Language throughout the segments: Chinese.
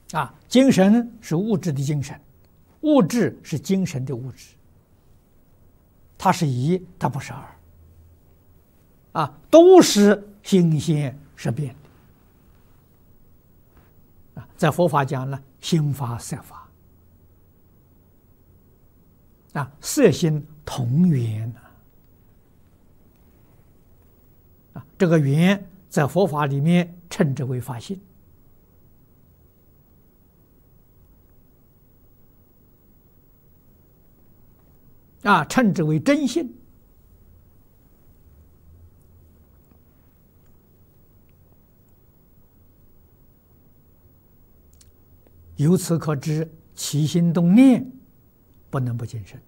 精神是物质的精神，物质是精神的物质，它是一，它不是二，都是新鲜是变的，在佛法讲呢，心法色法，色心同源这个源在佛法里面称之为法性。称之为真性。由此可知，起心动念不能不谨慎。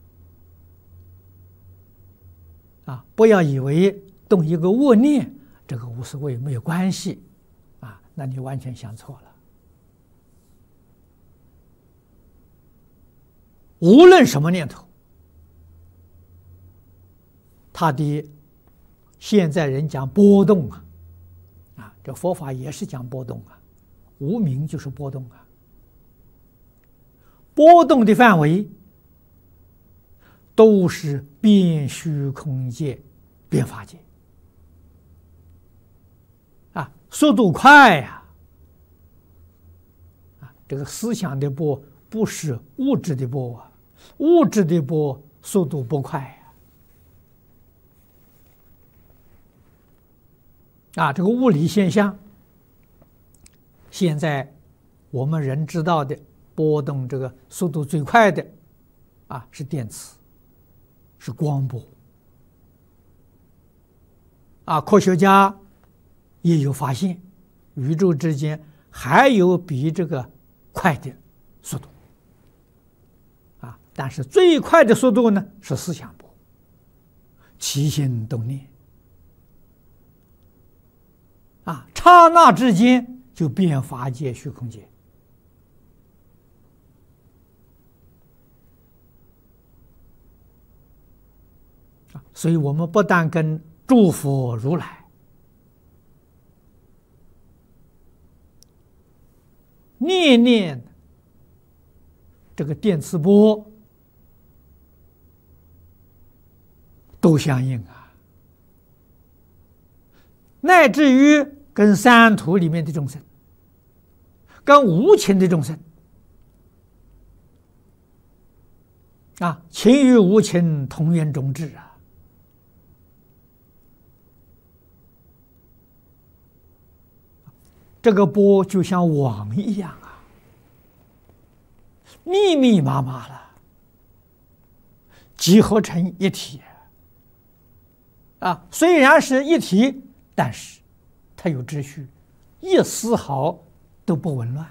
不要以为动一个恶念，这个无所谓，没有关系，那你完全想错了。无论什么念头，他的现在人讲波动这佛法也是讲波动无明就是波动波动的范围都是变虚空界、变法界速度快这个思想的波不是物质的波物质的波速度不快这个物理现象，现在我们人知道的波动这个速度最快的是电磁，是光波科学家也有发现，宇宙之间还有比这个快的速度但是最快的速度呢是思想波，起心动念刹那之间就变法界、虚空界所以我们不但跟诸佛如来念念这个电磁波都相应乃至于跟三途里面的众生，跟无情的众生情与无情同源种质这个波就像网一样密密麻麻了，集合成一体虽然是一体，但是它有秩序，一丝毫都不紊乱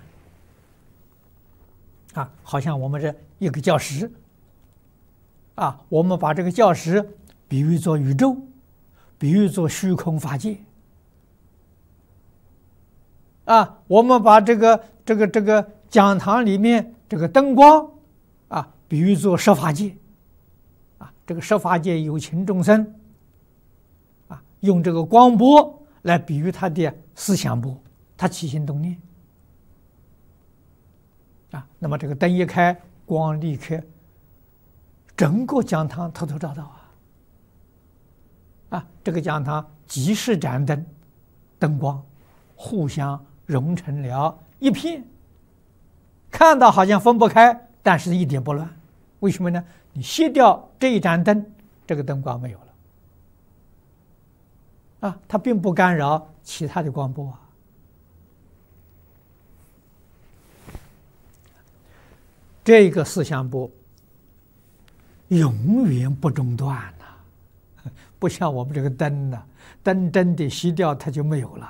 好像我们这一个教室我们把这个教室比喻作宇宙，比喻作虚空法界我们把这个讲堂里面这个灯光比喻作十法界这个十法界有情众生用这个光波来比喻他的思想波，他起心动念那么这个灯一开，光立刻整个讲堂透透照照这个讲堂几十盏灯灯光互相融成了一片，看到好像分不开，但是一点不乱。为什么呢？你熄掉这一盏灯，这个灯光没有了它并不干扰其他的光波这个思想波永远不中断不像我们这个灯灯真的熄掉它就没有了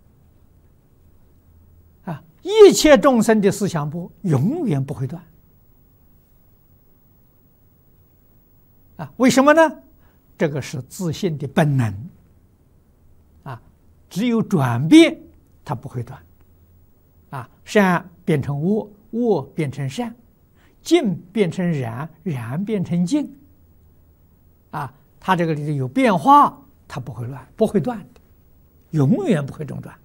一切众生的思想波永远不会断为什么呢？这个是自信的本能只有转变它不会断善变成恶，恶变成善，净变成染，染变成净它这个里头有变化，它不会乱，不会断的，永远不会中断